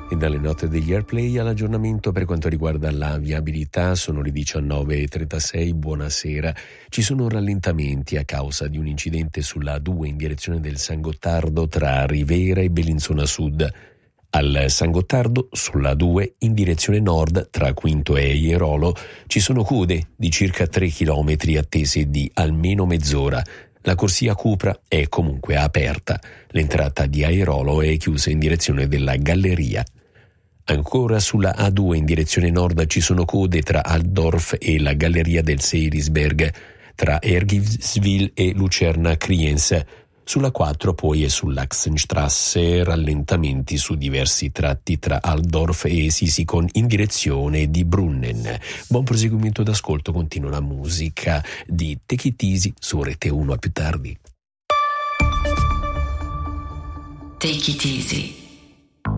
E dalle note degli Airplay all'aggiornamento per quanto riguarda la viabilità, sono le 19:36, buonasera. Ci sono rallentamenti a causa di un incidente sulla A2 in direzione del San Gottardo tra Rivera e Bellinzona Sud. Al San Gottardo, sulla A2 in direzione nord tra Quinto e Airolo, ci sono code di circa 3 chilometri attese di almeno mezz'ora. La corsia Cupra è comunque aperta. L'entrata di Airolo è chiusa in direzione della Galleria. Ancora sulla A2 in direzione nord ci sono code tra Altdorf e la Galleria del Seirisberg, tra Ergivswil e Lucerna Kriens. Sulla 4 poi e sull'Axenstrasse rallentamenti su diversi tratti tra Altdorf e Sisikon in direzione di Brunnen. Buon proseguimento d'ascolto, continua la musica di Take It Easy su Rete 1. A più tardi. Take It Easy.